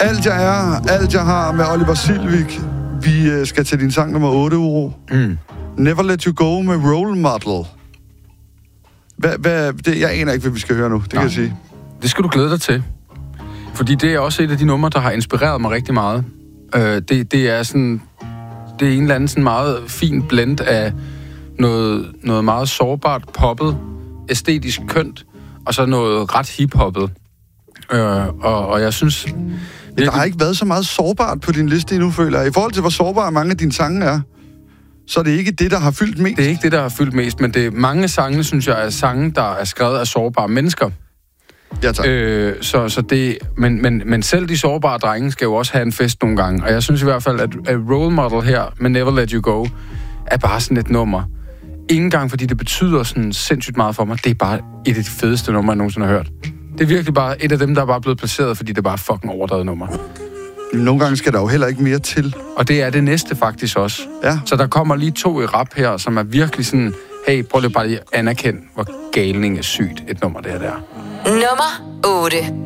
Alt jeg er, alt jeg har med Oliver Silvik. Vi skal til din sang nummer 8, Uro. Never Let You Go med Role Model. Jeg aner ikke, hvad vi skal høre nu, det kan jeg sige. Det skal du glæde dig til. Fordi det er også et af de numre, der har inspireret mig rigtig meget. Det er sådan... Det er en eller anden sådan meget fin blend af noget meget sårbart poppet, æstetisk kønt, og så noget ret hiphoppet. Og jeg synes... Der har ikke været så meget sårbart på din liste endnu, føler jeg. I forhold til, hvor sårbare mange af dine sange er, så er det ikke det, der har fyldt mest. Det er ikke det, der har fyldt mest, men det mange sange, synes jeg, er sange, der er skrevet af sårbare mennesker. Ja, tak. Så det, men selv de sårbare drenge skal jo også have en fest nogle gange. Og jeg synes i hvert fald, at Role Model her med Never Let You Go er bare sådan et nummer. Ingen gang, fordi det betyder sådan sindssygt meget for mig. Det er bare et af de fedeste numre, jeg nogensinde har hørt. Det er virkelig bare et af dem, der er bare blevet placeret, fordi det er bare fucking overdrevet nummer. Nogle gange skal der jo heller ikke mere til. Og det er det næste faktisk også. Ja. Så der kommer lige 2 i rap her, som er virkelig sådan, hey, prøv lige bare lige at anerkende, hvor galning er sygt et nummer det her der. Nummer 8.